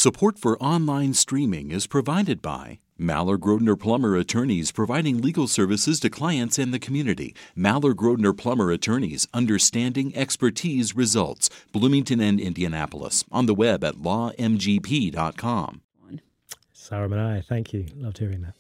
Support for online streaming is provided by Maller Grodner Plummer Attorneys, providing legal services to clients and the community. Maller Grodner Plummer Attorneys, understanding expertise results. Bloomington and Indianapolis. On the web at lawmgp.com. Sarah Manai, thank you. Loved hearing that.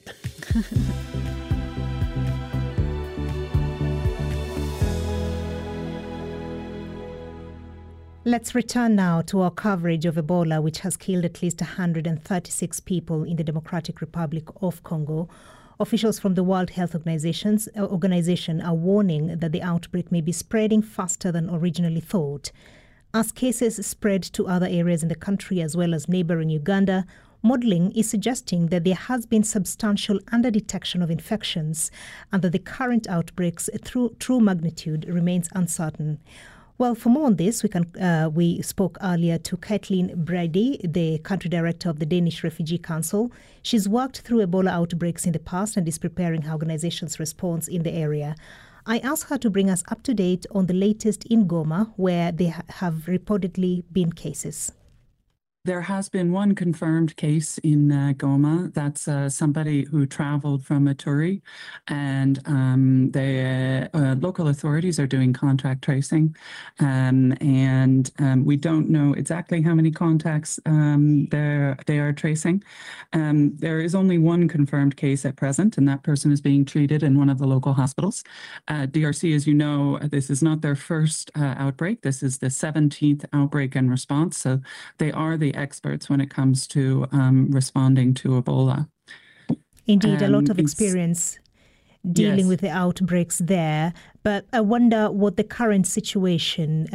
Let's return now to our coverage of Ebola, which has killed at least 136 people in the Democratic Republic of Congo. Officials from the World Health Organization are warning that the outbreak may be spreading faster than originally thought. As cases spread to other areas in the country as well as neighboring Uganda, modelling is suggesting that there has been substantial underdetection of infections and that the current outbreak's true magnitude remains uncertain. Well, for more on this, we spoke earlier to Kathleen Brady, the country director of the Danish Refugee Council. She's worked through Ebola outbreaks in the past and is preparing her organization's response in the area. I asked her to bring us up to date on the latest in Goma, where there have reportedly been cases. There has been one confirmed case in Goma. That's somebody who traveled from Ituri, and the local authorities are doing contact tracing, and we don't know exactly how many contacts they are tracing. There is only one confirmed case at present, and that person is being treated in one of the local hospitals. DRC, as you know, this is not their first outbreak. This is the 17th outbreak and response, so they are the experts when it comes to responding to Ebola. Indeed, a lot of experience dealing with the outbreaks there. But I wonder what the current situation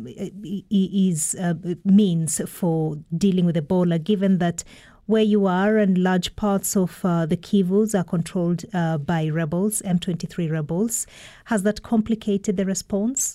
means for dealing with Ebola, given that where you are and large parts of the Kivus are controlled by rebels, M23 rebels. Has that complicated the response?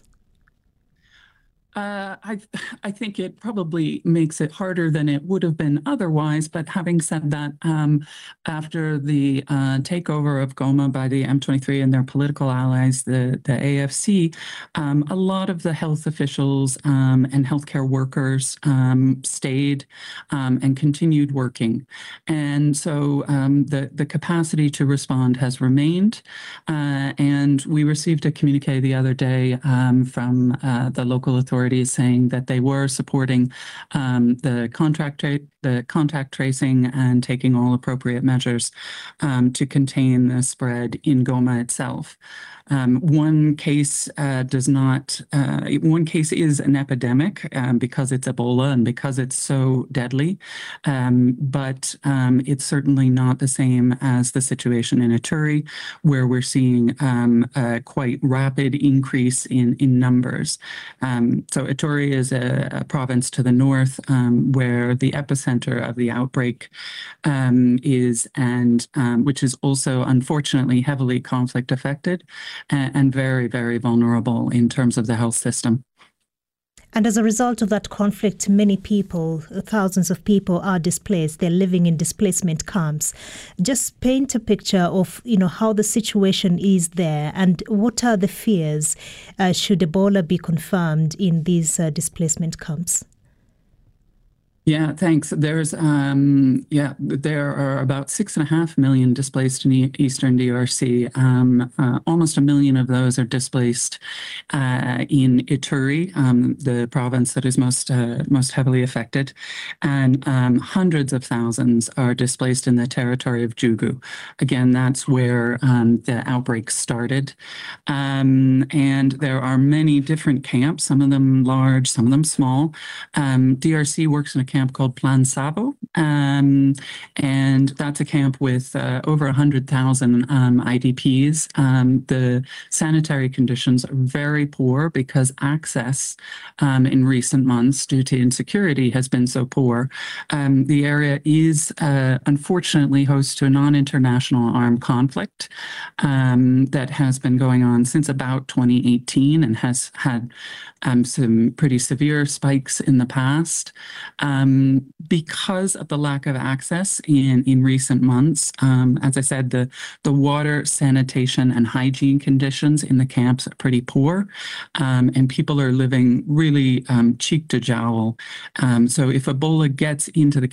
I think it probably makes it harder than it would have been otherwise. But having said that, after the takeover of Goma by the M23 and their political allies, the AFC, a lot of the health officials and healthcare workers stayed and continued working. And so the capacity to respond has remained. And we received a communique the other day from the local authorities saying that they were supporting the contact tracing and taking all appropriate measures to contain the spread in Goma itself. One case is an epidemic because it's Ebola and because it's so deadly, but it's certainly not the same as the situation in Ituri, where we're seeing a quite rapid increase in numbers. So Ituri is a province to the north where the epicenter of the outbreak is, and which is also unfortunately heavily conflict affected. And very, very vulnerable in terms of the health system. And as a result of that conflict, many people, thousands of people are displaced. They're living in displacement camps. Just paint a picture of, how the situation is there and what are the fears should Ebola be confirmed in these displacement camps? Yeah, thanks. There are about 6.5 million displaced in Eastern DRC. Almost 1 million of those are displaced in Ituri, the province that is most heavily affected, and hundreds of thousands are displaced in the territory of Jugu. Again, that's where the outbreak started, and there are many different camps. Some of them large, some of them small. DRC works in a camp called Plan Savo, and that's a camp with over 100,000 IDPs. The sanitary conditions are very poor because access in recent months due to insecurity has been so poor. The area is unfortunately host to a non-international armed conflict that has been going on since about 2018 and has had some pretty severe spikes in the past. Because of the lack of access in recent months, as I said, the water, sanitation, and hygiene conditions in the camps are pretty poor, and people are living really cheek to jowl. So if Ebola gets into the